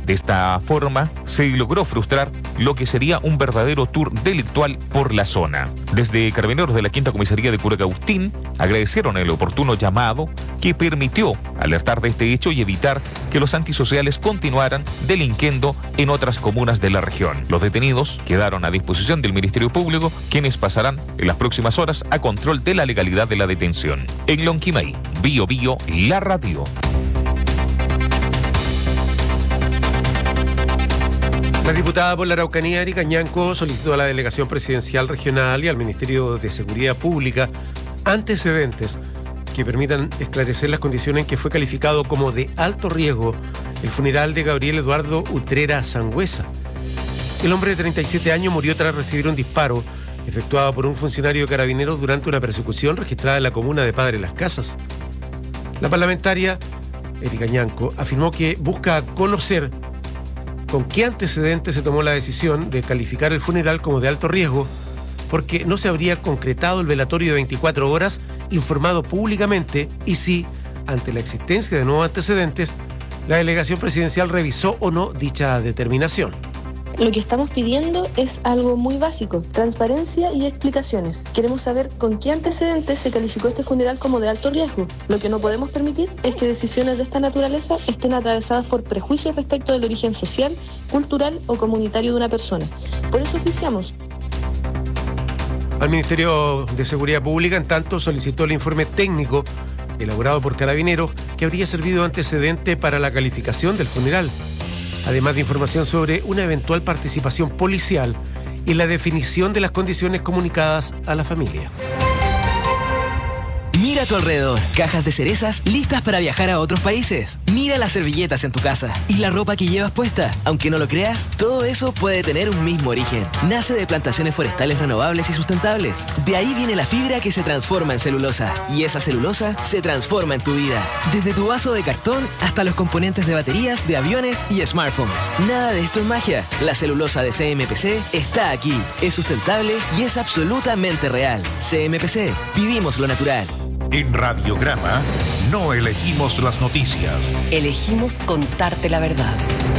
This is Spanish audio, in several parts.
De esta forma, se logró frustrar lo que sería un verdadero tour delictual por la zona. Desde Carabineros de la Quinta Comisaría de Curacautín agradecieron el oportuno llamado que permitió alertar de este hecho y evitar que los antisociales continuaran delinquiendo en otras comunas de la región. Los detenidos quedaron a disposición del Ministerio Público, quienes pasarán en las próximas horas a control de la legalidad de la detención. En Lonquimay, Bio Bio, la radio. La diputada por la Araucanía, Erika Ñanco, solicitó a la Delegación Presidencial Regional y al Ministerio de Seguridad Pública antecedentes que permitan esclarecer las condiciones en que fue calificado como de alto riesgo el funeral de Gabriel Eduardo Utrera Sangüesa. El hombre de 37 años murió tras recibir un disparo efectuado por un funcionario de Carabineros durante una persecución registrada en la comuna de Padre Las Casas. La parlamentaria Erika Ñanco afirmó que busca conocer con qué antecedentes se tomó la decisión de calificar el funeral como de alto riesgo, porque no se habría concretado el velatorio de 24 horas informado públicamente y si, ante la existencia de nuevos antecedentes, la delegación presidencial revisó o no dicha determinación. Lo que estamos pidiendo es algo muy básico, transparencia y explicaciones. Queremos saber con qué antecedentes se calificó este funeral como de alto riesgo. Lo que no podemos permitir es que decisiones de esta naturaleza estén atravesadas por prejuicios respecto del origen social, cultural o comunitario de una persona. Por eso oficiamos. Al Ministerio de Seguridad Pública, en tanto, solicitó el informe técnico elaborado por Carabineros que habría servido de antecedente para la calificación del funeral, además de información sobre una eventual participación policial y la definición de las condiciones comunicadas a la familia. Mira a tu alrededor, cajas de cerezas listas para viajar a otros países. Mira las servilletas en tu casa y la ropa que llevas puesta. Aunque no lo creas, todo eso puede tener un mismo origen. Nace de plantaciones forestales renovables y sustentables. De ahí viene la fibra que se transforma en celulosa. Y esa celulosa se transforma en tu vida. Desde tu vaso de cartón hasta los componentes de baterías, de aviones y smartphones. Nada de esto es magia. La celulosa de CMPC está aquí. Es sustentable y es absolutamente real. CMPC, vivimos lo natural. En Radiograma no elegimos las noticias. Elegimos contarte la verdad.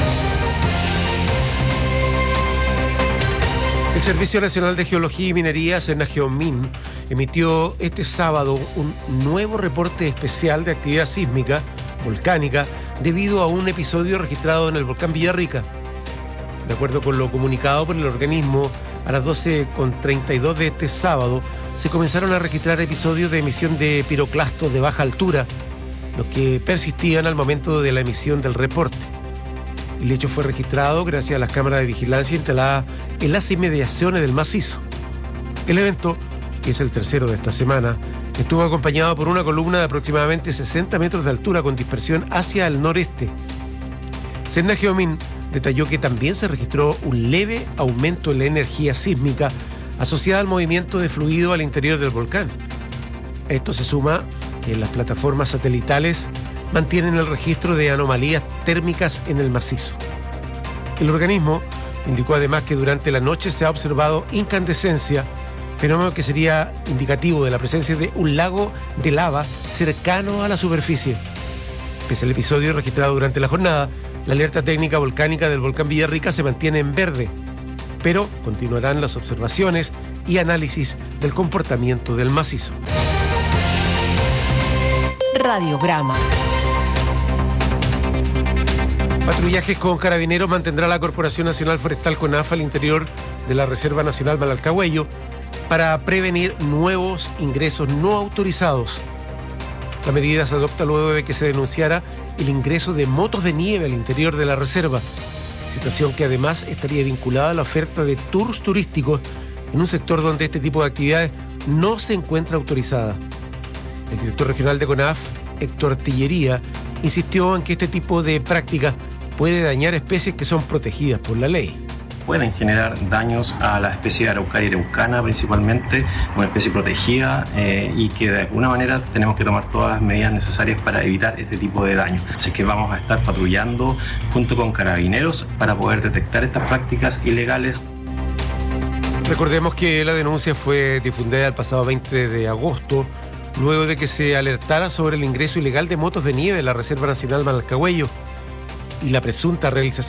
El Servicio Nacional de Geología y Minería, SENAGEOMIN, emitió este sábado un nuevo reporte especial de actividad sísmica volcánica debido a un episodio registrado en el volcán Villarrica. De acuerdo con lo comunicado por el organismo, a las 12:32 de este sábado se comenzaron a registrar episodios de emisión de piroclastos de baja altura, los que persistían al momento de la emisión del reporte. El hecho fue registrado gracias a las cámaras de vigilancia instaladas en las inmediaciones del macizo. El evento, que es el tercero de esta semana, estuvo acompañado por una columna de aproximadamente 60 metros de altura con dispersión hacia el noreste. SENAGEOMIN detalló que también se registró un leve aumento en la energía sísmica asociada al movimiento de fluido al interior del volcán. Esto se suma que las plataformas satelitales mantienen el registro de anomalías térmicas en el macizo. El organismo indicó además que durante la noche se ha observado incandescencia, fenómeno que sería indicativo de la presencia de un lago de lava cercano a la superficie. Pese al episodio registrado durante la jornada, la alerta técnica volcánica del volcán Villarrica se mantiene en verde, pero continuarán las observaciones y análisis del comportamiento del macizo. Radiograma. Patrullajes con Carabineros mantendrá la Corporación Nacional Forestal CONAF al interior de la Reserva Nacional Malalcahuello para prevenir nuevos ingresos no autorizados. La medida se adopta luego de que se denunciara el ingreso de motos de nieve al interior de la reserva, situación que además estaría vinculada a la oferta de tours turísticos en un sector donde este tipo de actividades no se encuentra autorizada. El director regional de CONAF, Héctor Tillería, insistió en que este tipo de práctica puede dañar especies que son protegidas por la ley. Pueden generar daños a la especie de Araucaria araucana, principalmente, una especie protegida y que de alguna manera tenemos que tomar todas las medidas necesarias para evitar este tipo de daños. Así que vamos a estar patrullando junto con Carabineros para poder detectar estas prácticas ilegales. Recordemos que la denuncia fue difundida el pasado 20 de agosto, luego de que se alertara sobre el ingreso ilegal de motos de nieve en la Reserva Nacional Malalcahuello y la presunta realización